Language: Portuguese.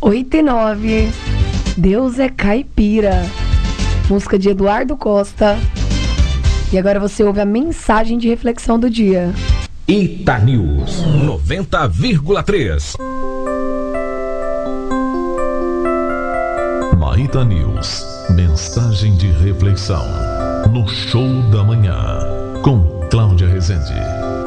8:09. Deus é caipira. Música de Eduardo Costa. E agora você ouve a mensagem de reflexão do dia. Itanews 90,3. Na Itanews, mensagem de reflexão. No Show da Manhã, com Cláudia Rezende.